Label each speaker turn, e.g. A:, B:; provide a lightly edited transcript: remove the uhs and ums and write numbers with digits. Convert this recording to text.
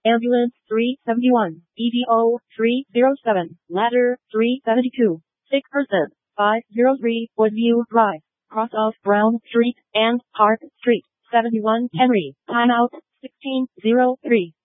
A: Ambulance 371, EDO 307, Ladder 372, sick person 503, Woodview Drive, cross of Brown Street and Park Street, 71 Henry, timeout 1603.